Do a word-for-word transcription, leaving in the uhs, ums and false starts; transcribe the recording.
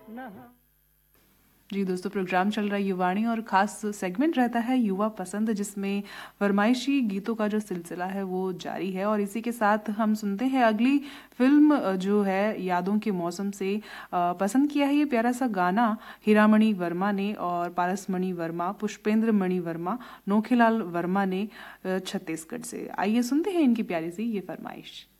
जी दोस्तों, प्रोग्राम चल रहा है युवाणी और खास सेगमेंट रहता है युवा पसंद, जिसमें फरमाइशी गीतों का जो सिलसिला है वो जारी है। और इसी के साथ हम सुनते हैं अगली फिल्म जो है यादों के मौसम से। पसंद किया है ये प्यारा सा गाना हीरामणि वर्मा ने और पारसमणि वर्मा, पुष्पेंद्र मणि वर्मा, नोखेलाल वर्मा ने छत्तीसगढ़ से। आइए सुनते हैं इनकी प्यारी सी ये फरमाइश।